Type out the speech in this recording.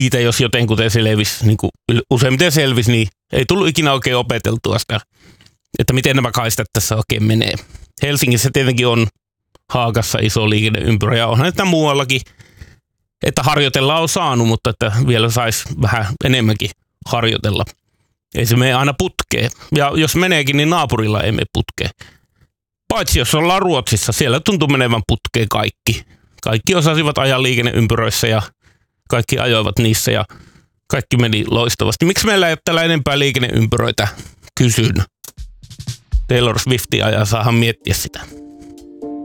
itse jos jotenkuten selvisi, niin kuin useimmiten selvisi, niin ei tullut ikinä oikein opeteltua sitä, että miten nämä kaistat tässä oikein menee. Helsingissä tietenkin on Haagassa iso liikenneympyrä ja onhan sitä muuallakin, että harjoitella on saanut, mutta että vielä saisi vähän enemmänkin harjoitella. Ei se mene aina putkeen. Ja jos meneekin, niin naapurilla ei mene putkeen. Paitsi jos ollaan Ruotsissa, siellä tuntuu menevän putkeen kaikki. Kaikki osasivat ajaa liikenneympyröissä ja kaikki ajoivat niissä ja kaikki meni loistavasti. Miksi meillä ei ole täällä enempää liikenneympyröitä? Kysyn. Taylor Swiftin ajaa, saahan miettiä sitä.